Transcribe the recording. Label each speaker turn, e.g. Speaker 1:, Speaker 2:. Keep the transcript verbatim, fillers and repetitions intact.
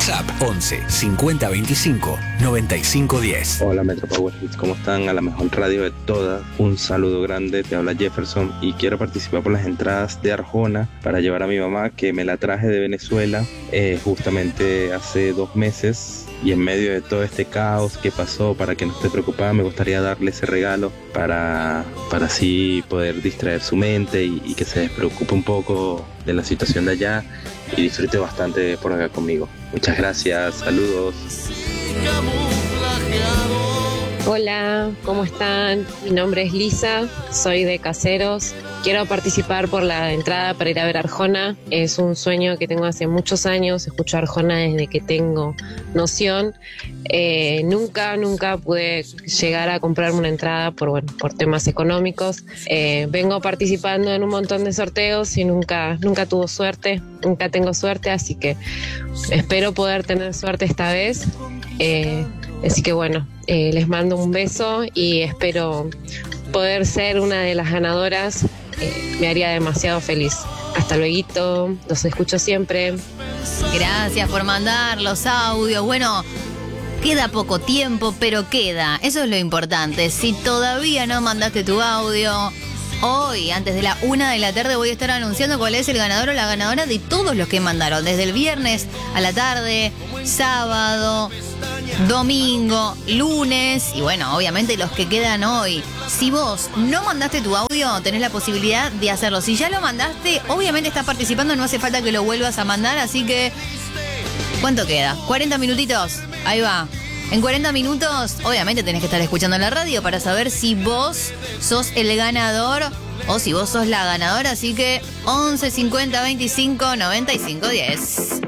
Speaker 1: WhatsApp once cincuenta veinticinco noventa y cinco diez.
Speaker 2: Hola Metro Power Hits, ¿cómo están? A la mejor radio de todas, un saludo grande, te habla Jefferson y quiero participar por las entradas de Arjona para llevar a mi mamá, que me la traje de Venezuela eh, justamente hace dos meses. Y en medio de todo este caos que pasó, para que no esté preocupada, me gustaría darle ese regalo para, para así poder distraer su mente y, y que se despreocupe un poco de la situación de allá y disfrute bastante por acá conmigo. Muchas gracias, saludos.
Speaker 3: Hola, ¿cómo están? Mi nombre es Lisa, soy de Caseros. Quiero participar por la entrada para ir a ver Arjona. Es un sueño que tengo hace muchos años. Escucho Arjona desde que tengo noción. Eh, nunca, nunca pude llegar a comprarme una entrada por, bueno, por temas económicos. Eh, vengo participando en un montón de sorteos y nunca, nunca tuve suerte. Nunca tengo suerte, así que espero poder tener suerte esta vez. Eh, así que bueno, eh, les mando un beso y espero poder ser una de las ganadoras. Eh, me haría demasiado feliz. Hasta luego, los escucho siempre.
Speaker 4: Gracias por mandar los audios. Bueno, queda poco tiempo, pero queda. Eso es lo importante. Si todavía no mandaste tu audio, hoy, antes de la una de la tarde, voy a estar anunciando cuál es el ganador o la ganadora de todos los que mandaron. Desde el viernes a la tarde, sábado, domingo, lunes y bueno, obviamente los que quedan hoy. Si vos no mandaste tu audio, tenés la posibilidad de hacerlo. Si ya lo mandaste, obviamente estás participando, no hace falta que lo vuelvas a mandar, así que ¿cuánto queda? ¿cuarenta minutitos? Ahí va. En cuarenta minutos, obviamente tenés que estar escuchando la radio para saber si vos sos el ganador o si vos sos la ganadora, así que once cincuenta veinticinco noventa y cinco diez.